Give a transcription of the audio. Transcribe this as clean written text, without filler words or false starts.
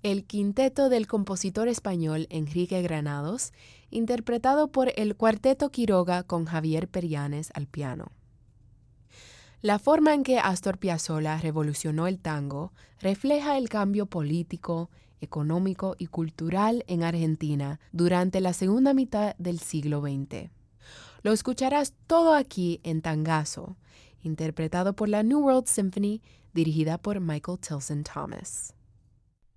el quinteto del compositor español Enrique Granados, interpretado por el Cuarteto Quiroga con Javier Perianes al piano. La forma en que Astor Piazzolla revolucionó el tango refleja el cambio político, económico y cultural en Argentina durante la segunda mitad del siglo XX. Lo escucharás todo aquí en Tangazo, interpretado por la New World Symphony, dirigida por Michael Tilson Thomas.